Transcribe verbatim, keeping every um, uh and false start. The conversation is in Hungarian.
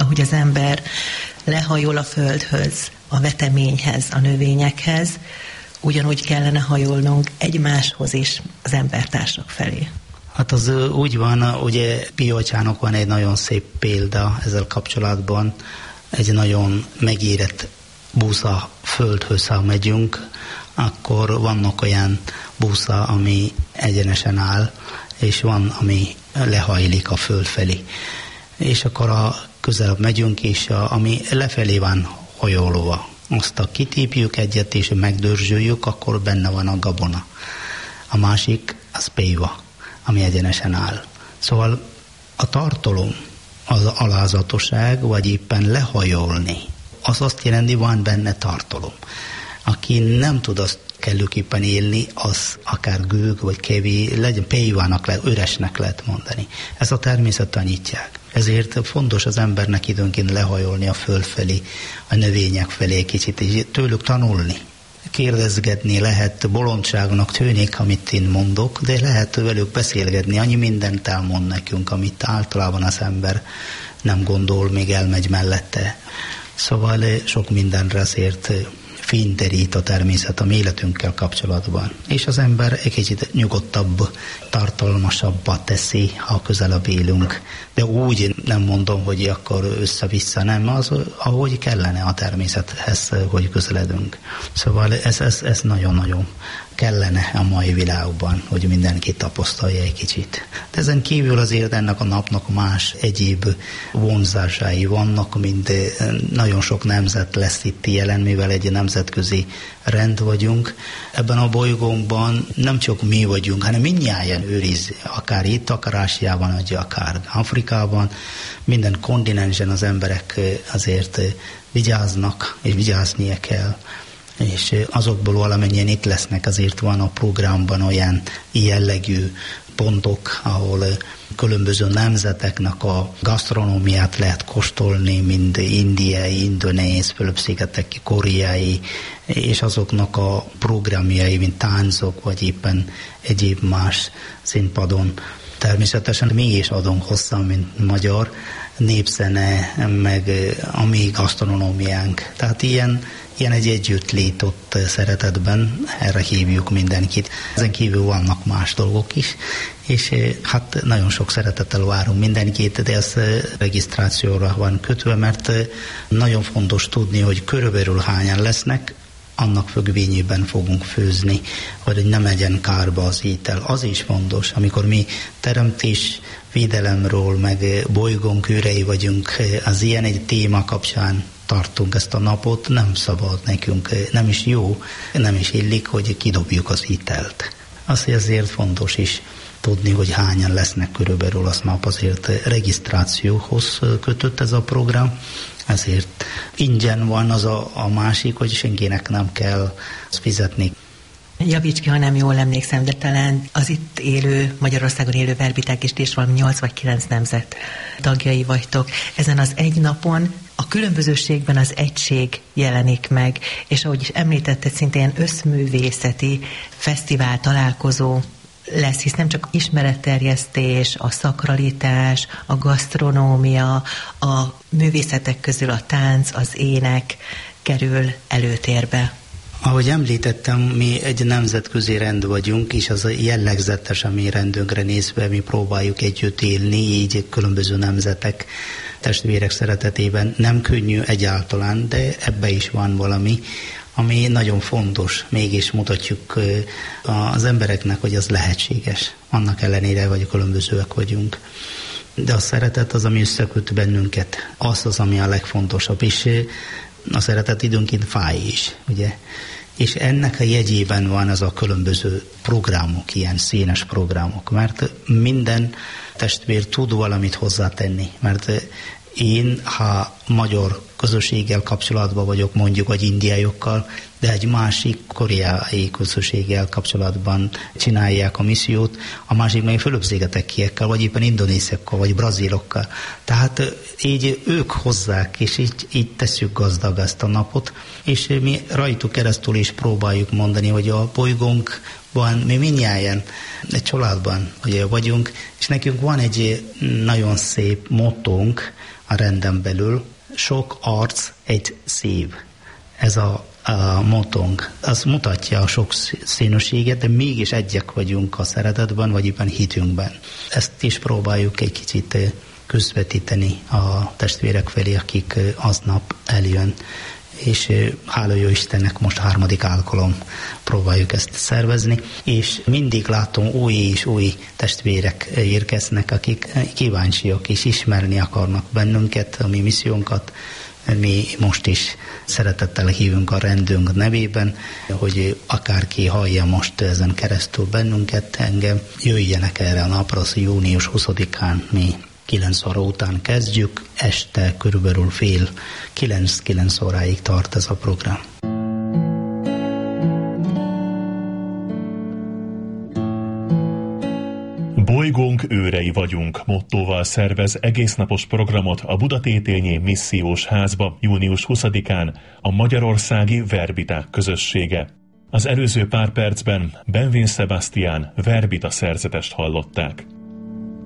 ahogy az ember lehajol a földhöz, a veteményhez, a növényekhez, ugyanúgy kellene hajolnunk egymáshoz is, az embertársak felé. Hát az úgy van, ugye Piolcsának van egy nagyon szép példa ezzel kapcsolatban, egy nagyon megérett búza földhöz, ha megyünk, akkor vannak olyan búza, ami egyenesen áll, és van, ami lehajlik a föld felé. És akkor a közelebb megyünk, és a, ami lefelé van hajolva, azt a kitépjük egyet, és megdörzsöljük, akkor benne van a gabona. A másik az péva, ami egyenesen áll. Szóval a tartalom, az alázatosság, vagy éppen lehajolni, az azt jelenti, van benne tartalom. Aki nem tud azt kellőképpen élni, az akár gőg, vagy kevé, legyen pévának, le, üresnek lehet mondani. Ez a természet tanítják. Ezért fontos az embernek időnként lehajolni a föld felé, a növények felé kicsit, és tőlük tanulni. Kérdezgetni lehet, bolondságnak tűnik, amit én mondok, de lehet velük beszélgetni. Annyi mindent elmond nekünk, amit általában az ember nem gondol, még elmegy mellette. Szóval sok mindenre azért fényderít a természet a mi életünkkel kapcsolatban. És az ember egy kicsit nyugodtabb, tartalmasabbá teszi, ha közelebb élünk. De úgy nem mondom, hogy akkor össze-vissza, nem, az, ahogy kellene a természethez, hogy közeledünk. Szóval ez, ez, ez nagyon-nagyon kellene a mai világban, hogy mindenki tapasztalja egy kicsit. De ezen kívül azért ennek a napnak más egyéb vonzásai vannak, mint nagyon sok nemzet lesz itt jelen, mivel egy nemzetközi rend vagyunk. Ebben a bolygónkban nem csak mi vagyunk, hanem mindnyájan őriz, akár itt, akár Ázsiában, akár Afrikában, minden kontinensen az emberek azért vigyáznak, és vigyáznia kell. És azokból valamennyien itt lesznek, azért van a programban olyan jellegű pontok, ahol különböző nemzeteknek a gasztronómiát lehet kóstolni, mind indiai, indonéz, Fülöp-szigeteki, koreai, és azoknak a programjai, mint táncok, vagy éppen egyéb más színpadon. Természetesen mi is adunk hozzá, mint magyar népzene, meg a mi gasztronómiánk. Tehát ilyen Ilyen egy együttlét ott szeretetben, erre hívjuk mindenkit. Ezen kívül vannak más dolgok is, és hát nagyon sok szeretettel várunk mindenkit, de ez regisztrációra van kötve, mert nagyon fontos tudni, hogy körülbelül hányan lesznek, annak függvényében fogunk főzni, hogy nem legyen kárba az étel. Az is fontos, amikor mi teremtés védelemről, meg bolygónk őrei vagyunk, az ilyen egy téma kapcsán tartunk ezt a napot, nem szabad nekünk, nem is jó, nem is illik, hogy kidobjuk az ételt. Azt azért fontos is tudni, hogy hányan lesznek körülbelül az nap, azért regisztrációhoz kötött ez a program, ezért ingyen van az a, a másik, hogy senkinek nem kell fizetni. Javíts ki, ha nem jól emlékszem, de talán az itt élő, Magyarországon élő verbiták is is valami nyolc vagy kilenc nemzet tagjai vagytok. Ezen az egy napon a különbözőségben az egység jelenik meg, és ahogy említetted, szintén összművészeti fesztivál, találkozó lesz, hisz nem csak ismeretterjesztés, a szakralitás, a gasztronómia, a művészetek közül a tánc, az ének kerül előtérbe. Ahogy említettem, mi egy nemzetközi rend vagyunk, és az jellegzetes a mi rendünkre nézve, mi próbáljuk együtt élni, így különböző nemzetek, testvérek szeretetében. Nem könnyű egyáltalán, de ebbe is van valami, ami nagyon fontos. Mégis mutatjuk az embereknek, hogy az lehetséges. Annak ellenére, hogy különbözőek vagyunk. De a szeretet az, ami összeköt bennünket. Az az, ami a legfontosabb. És a szeretet időnként fáj is, ugye? És ennek a jegyében van az a különböző programok, ilyen színes programok, mert minden testvér tud valamit hozzátenni, mert én, ha magyar közösséggel kapcsolatban vagyok, mondjuk, vagy indiaiakkal, de egy másik koreai közösséggel kapcsolatban csinálják a missziót, a másik meg Fülöp-szigetekiekkel, vagy éppen indonészekkal, vagy brazílokkal. Tehát így ők hozzák, és így, így tesszük gazdag ezt a napot, és mi rajtuk keresztül is próbáljuk mondani, hogy a bolygónk családban, mi mindnyájan egy családban ugye vagyunk, és nekünk van egy nagyon szép mottónk a renden belül, sok arc, egy szív. Ez a, a mottónk. Az mutatja a sok színűséget, de mégis egyek vagyunk a szeretetben, vagy éppen hitünkben. Ezt is próbáljuk egy kicsit közvetíteni a testvérek felé, akik aznap eljön. És hála jó Istennek most harmadik alkalom próbáljuk ezt szervezni, és mindig látom új és új testvérek érkeznek, akik kíváncsiak és ismerni akarnak bennünket, a mi missziónkat. Mi most is szeretettel hívunk a rendünk nevében, hogy akárki hallja most ezen keresztül bennünket, engem, jöjjenek erre a napra, az június huszadikán mi kilenc óra után kezdjük, este körülbelül fél kilenc-kilenc óráig tart ez a program. Bolygónk őrei vagyunk mottóval szervez egésznapos programot a Budatétényi Missziós Házba június huszadikán a Magyarországi Verbiták közössége. Az előző pár percben Benvin Sebastian Verbita szerzetest hallották.